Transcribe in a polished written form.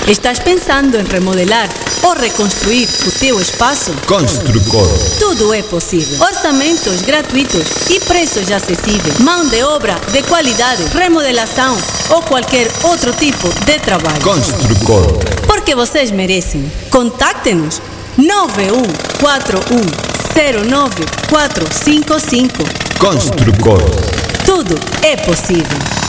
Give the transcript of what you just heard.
Estás pensando em remodelar ou reconstruir o teu espaço? Construcor. Tudo é possível. Orçamentos gratuitos e preços acessíveis. Mão de obra de qualidade, remodelação ou qualquer outro tipo de trabalho. Construcor. Porque vocês merecem. Contacte-nos 9141094555. Construcor. Tudo é possível.